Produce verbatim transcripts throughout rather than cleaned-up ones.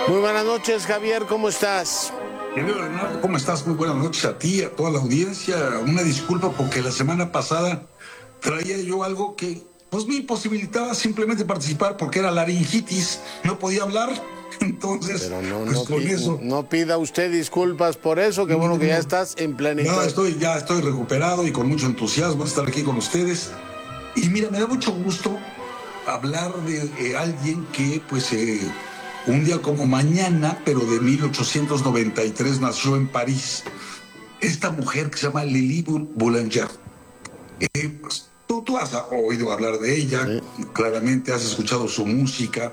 Muy buenas noches, Javier, ¿cómo estás? Querido Leonardo, ¿cómo estás? Muy buenas noches a ti, a toda la audiencia. Una disculpa porque la semana pasada traía yo algo que pues me imposibilitaba simplemente participar porque era laringitis, no podía hablar. Entonces, Pero no, pues no, con pi- eso. no pida usted disculpas por eso, que No, bueno no, que ya no. estás en plenitud. No, estoy, ya estoy recuperado y con mucho entusiasmo de estar aquí con ustedes. Y mira, me da mucho gusto hablar de eh, alguien que, pues, eh, un día como mañana, pero de mil ochocientos noventa y tres, nació en París. Esta mujer que se llama Lili Boulanger. Eh, pues, tú, tú has oído hablar de ella, Sí. claramente has escuchado su música.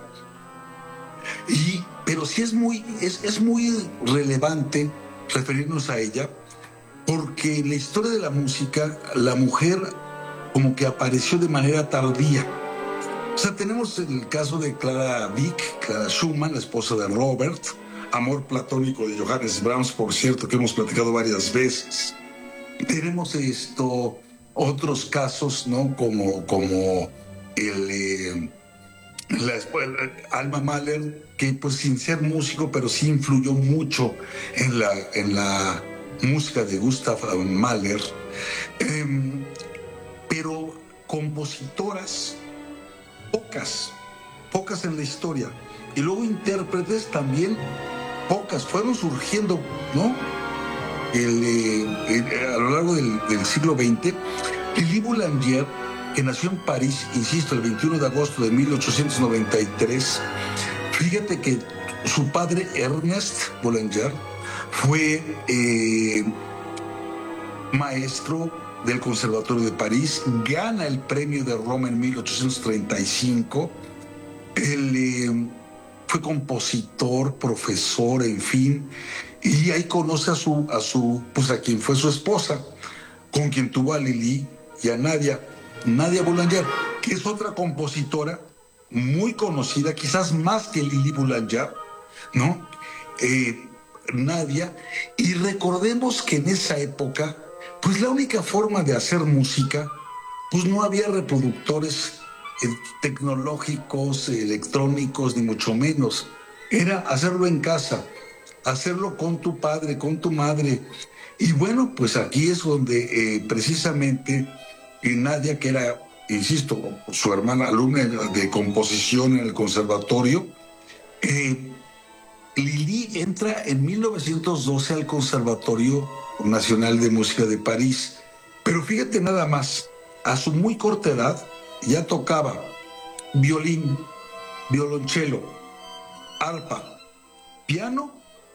Y, pero sí es muy, es, es muy relevante referirnos a ella, porque en la historia de la música, la mujer como que apareció de manera tardía. O sea, tenemos el caso de Clara Wieck, Clara Schumann, la esposa de Robert, amor platónico de Johannes Brahms, por cierto, que hemos platicado varias veces. Tenemos esto, otros casos, ¿no? Como, como el... Eh, la, Alma Mahler, que pues sin ser músico, pero sí influyó mucho en la, en la música de Gustav Mahler. Eh, pero compositoras, pocas, pocas en la historia. Y luego intérpretes también, pocas, fueron surgiendo, ¿no? El, eh, el, a lo largo del, del siglo veinte, Lili Boulanger, que nació en París, insisto, el veintiuno de agosto de mil ochocientos noventa y tres, fíjate que su padre, Ernest Boulanger, fue eh, maestro del Conservatorio de París, gana el premio de Roma en mil ochocientos treinta y cinco, él eh, fue compositor, profesor, en fin, y ahí conoce a su, a su, pues a quien fue su esposa, con quien tuvo a Lili y a Nadia, Nadia Boulanger, que es otra compositora muy conocida, quizás más que Lili Boulanger, ¿no? Eh, Nadia, y recordemos que en esa época, pues la única forma de hacer música, pues no había reproductores eh, tecnológicos, electrónicos, ni mucho menos. Era hacerlo en casa, hacerlo con tu padre, con tu madre. Y bueno, pues aquí es donde eh, precisamente eh, Nadia, que era, insisto, su hermana alumna de composición en el conservatorio, eh, Lili entra en mil novecientos doce al Conservatorio Nacional de Música de París. Pero fíjate nada más, a su muy corta edad ya tocaba violín, violonchelo, arpa, piano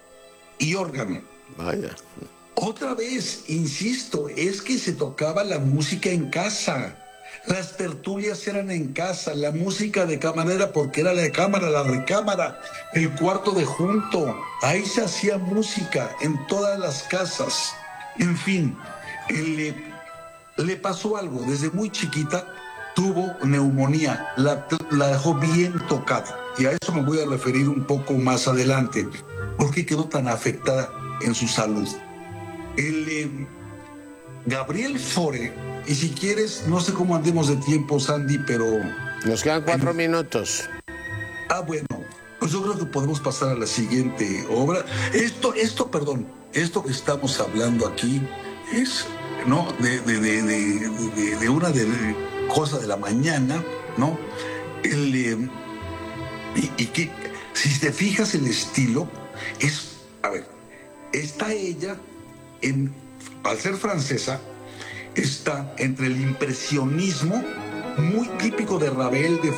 y órgano. Vaya. Otra vez, insisto, es que se tocaba la música en casa. Las tertulias eran en casa, la música de cámara era porque era la de cámara, la recámara, el cuarto de junto. Ahí se hacía música en todas las casas. En fin, le, le pasó algo. Desde muy chiquita tuvo neumonía, la, la dejó bien tocada. Y a eso me voy a referir un poco más adelante. ¿Por qué quedó tan afectada en su salud? El... Eh, Gabriel Fauré, y si quieres, no sé cómo andemos de tiempo, Sandy, pero... Nos quedan cuatro minutos. Ah, bueno, pues yo creo que podemos pasar a la siguiente obra. Esto, esto, perdón, esto que estamos hablando aquí es, ¿no? De, de, de, de, de, de una de, de cosa de la mañana, ¿no? El, eh, y, y que, si te fijas el estilo, es, a ver, está ella en... al ser francesa, está entre el impresionismo, muy típico de Ravel, de